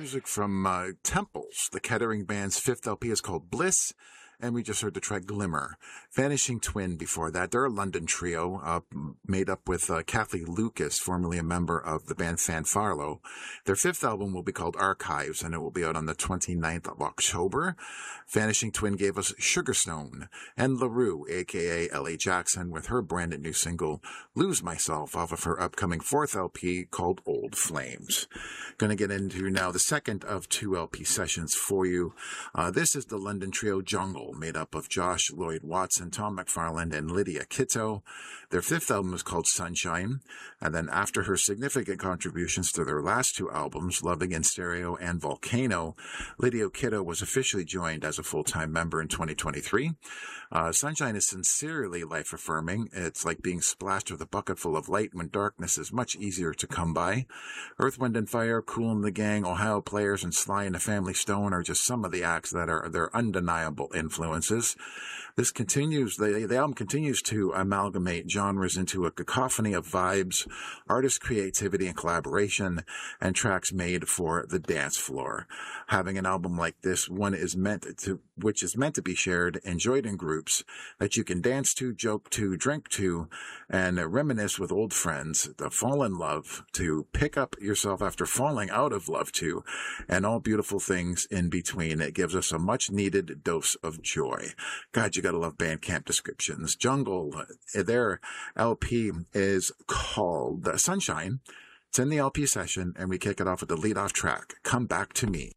music from Temples. The Kettering Band's fifth LP is called Bliss, and we just heard the track Glimmer. Vanishing Twin before that. They're a London trio made up with Kathleen Lucas, formerly a member of the band Fanfarlo. Their fifth album will be called Archives, and it will be out on the 29th of October. Vanishing Twin gave us Sugarstone, and LaRue, a.k.a. L.A. Jackson, with her brand new single, Lose Myself, off of her upcoming fourth LP called Old Flames. Going to get into now the second of two LP sessions for you. This is the London trio Jungle, made up of Josh Lloyd Watson, Tom McFarland, and Lydia Kitto. Their fifth album is called Sunshine, and then after her significant contributions to their last two albums, Loving in Stereo and Volcano, Lydia Kitto was officially joined as a full-time member in 2023. Sunshine is sincerely life-affirming. It's like being splashed with a bucket full of light when darkness is much easier to come by. Earth, Wind and Fire, Kool and the Gang, Ohio Players, and Sly and the Family Stone are just some of the acts that are their undeniable influences. This continues, the album continues to amalgamate genres into a cacophony of vibes, artist creativity and collaboration, and tracks made for the dance floor. Having an album like this, which is meant to be shared, enjoyed in groups, that you can dance to, joke to, drink to, and reminisce with old friends, to fall in love, to pick up yourself after falling out of love to, and all beautiful things in between. It gives us a much needed dose of joy. God, you gotta love Bandcamp descriptions. Jungle, their LP is called Sunshine. It's in the LP session, and we kick it off with the lead-off track, Come Back to Me.